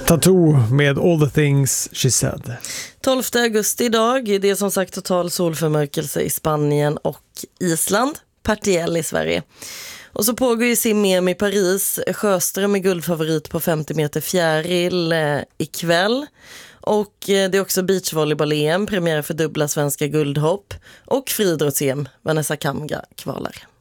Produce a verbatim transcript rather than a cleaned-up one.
Tattoo med All the things she said. tolfte augusti idag. Det är som sagt total solförmörkelse i Spanien och Island. Partiell i Sverige. Och så pågår ju sim E M i Paris. Sjöström är guldfavorit på femtio meter fjäril eh, ikväll. Och eh, det är också beachvolleyboll-E M, premiär för dubbla svenska guldhopp. Och friidrotts-E M, Vanessa Kamga kvalar.